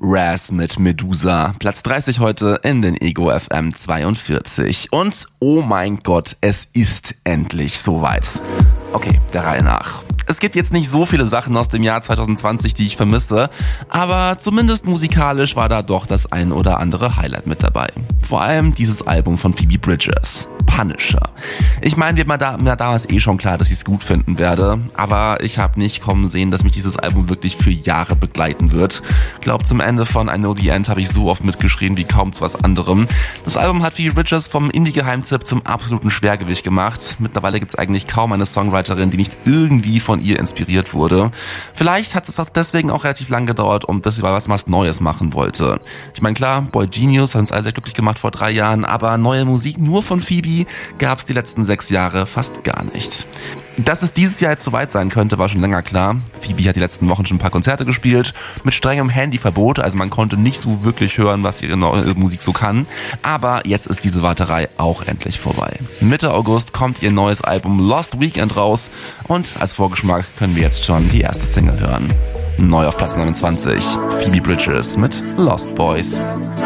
Raz mit Medusa. Platz 30 heute in den Ego FM 42. Und oh mein Gott, es ist endlich soweit. Okay, der Reihe nach. Es gibt jetzt nicht so viele Sachen aus dem Jahr 2020, die ich vermisse, aber zumindest musikalisch war da doch das ein oder andere Highlight mit dabei. Vor allem dieses Album von Phoebe Bridgers, Punisher. Ich meine, mir damals schon klar, dass ich es gut finden werde, aber ich habe nicht kommen sehen, dass mich dieses Album wirklich für Jahre begleiten wird. Glaub, zum Ende von I Know the End habe ich so oft mitgeschrien wie kaum zu was anderem. Das Album hat Phoebe Bridgers vom Indie-Geheimtipp zum absoluten Schwergewicht gemacht. Mittlerweile gibt es eigentlich kaum eine Songwriterin, die nicht irgendwie von ihr inspiriert wurde. Vielleicht hat es auch deswegen auch relativ lang gedauert, bis sie was Neues machen wollte. Ich meine, klar, Boy Genius hat uns alle sehr glücklich gemacht vor 3 Jahren, aber neue Musik nur von Phoebe gab es die letzten 6 Jahre fast gar nicht. Dass es dieses Jahr jetzt soweit sein könnte, war schon länger klar. Phoebe hat die letzten Wochen schon ein paar Konzerte gespielt, mit strengem Handyverbot, also man konnte nicht so wirklich hören, was ihre neue Musik so kann. Aber jetzt ist diese Warterei auch endlich vorbei. Mitte August kommt ihr neues Album Lost Weekend raus und als Vorgeschmack können wir jetzt schon die erste Single hören. Neu auf Platz 29, Phoebe Bridgers mit Lost Boys.